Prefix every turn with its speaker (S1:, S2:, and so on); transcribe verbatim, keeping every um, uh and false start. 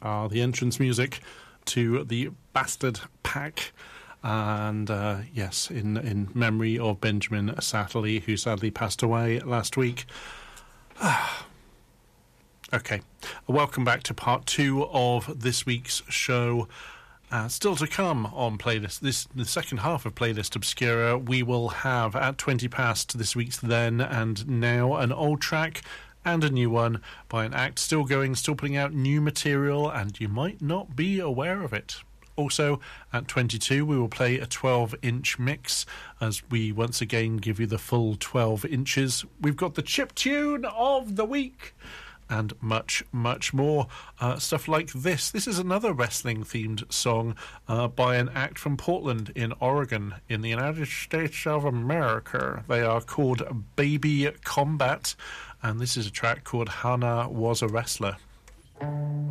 S1: are the entrance music to the Bastard Pack. And uh, yes, in, in memory of Benjamin Satterley, who sadly passed away last week. Okay, welcome back to part two of this week's show. Uh, still to come on playlist, this the second half of Playlist Obscura, we will have at twenty past this week's Then and Now, an old track and a new one by an act still going, still putting out new material, and you might not be aware of it. Also, at twenty-two, we will play a twelve-inch mix as we once again give you the full twelve inches. We've got the chip tune of the week and much, much more. Uh, stuff like this. This is another wrestling-themed song uh, by an act from Portland in Oregon in the United States of America. They are called Baby Combat, and this is a track called Hannah Was a Wrestler.